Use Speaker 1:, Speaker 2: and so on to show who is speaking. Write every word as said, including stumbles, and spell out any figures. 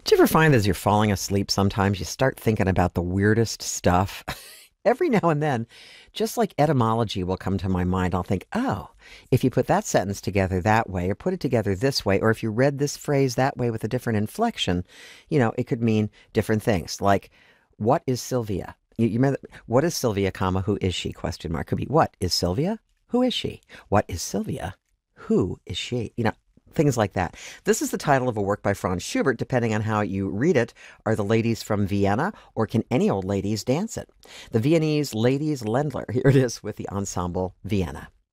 Speaker 1: Do you ever find as you're falling asleep, sometimes you start thinking about the weirdest stuff? Every now and then, just like etymology will come to my mind, I'll think, oh, if you put that sentence together that way, or put it together this way, or if you read this phrase that way with a different inflection, you know, it could mean different things. Like, what is Sylvia? You, you remember, what is Sylvia, comma, who is she? Question mark. Could be, what is Sylvia? Who is she? What is Sylvia? Who is she? You know, things like that. This is the title of a work by Franz Schubert. Depending on how you read it, are the ladies from Vienna, or can any old ladies dance it? The Viennese Ladies Ländler. Here it is with the Ensemble Vienna.